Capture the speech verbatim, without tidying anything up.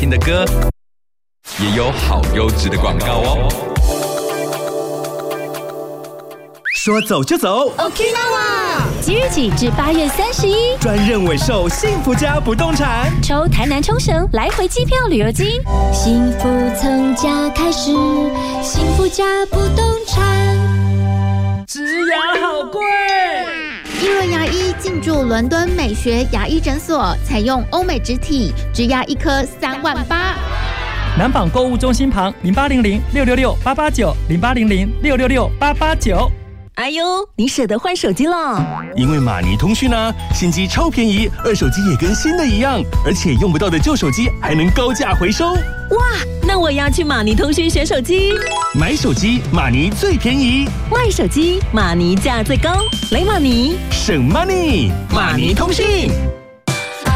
听的歌，也有好优质的广告哦。 说走就走 ，Okinawa。即日起至八月三十一， 专任委售幸福家不动产， 抽台南冲绳来回机票旅游金。幸福从家开始，幸福家不动产。 植牙好贵。 一轮牙医进驻伦敦美学牙医诊所，采用欧美植体，植牙一颗三万八。 南纺购物中心旁零八零零六六六八八九零八零零六六六八八九。 哎呦，你舍得换手机了？ 因为马尼通讯啊，新机超便宜，二手机也跟新的一样，而且用不到的旧手机还能高价回收。 哇，那我要去马尼通讯选手机。 买手机马尼最便宜， 卖手机马尼价最高，来马尼省 money， 马尼通讯。